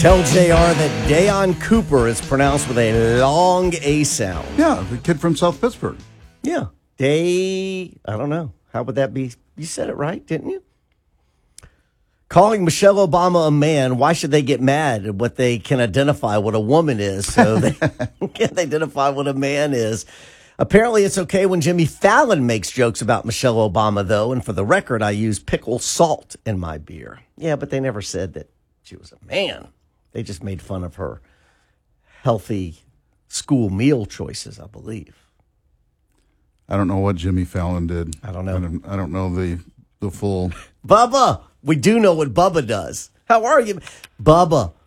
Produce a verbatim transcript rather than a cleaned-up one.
Tell J R that Dayon Cooper is pronounced with a long A sound. Yeah, the kid from South Pittsburgh. Yeah. Day, I don't know. How would that be? You said it right, didn't you? Calling Michelle Obama a man, why should they get mad at what they can identify what a woman is so they can identify what a man is? Apparently it's okay when Jimmy Fallon makes jokes about Michelle Obama, though, and for the record, I use pickle salt in my beer. Yeah, but they never said that she was a man. They just made fun of her healthy school meal choices, I believe. I don't know what Jimmy Fallon did. I don't know. I don't, I don't know the the full. Bubba, we do know what Bubba does. How are you? Bubba,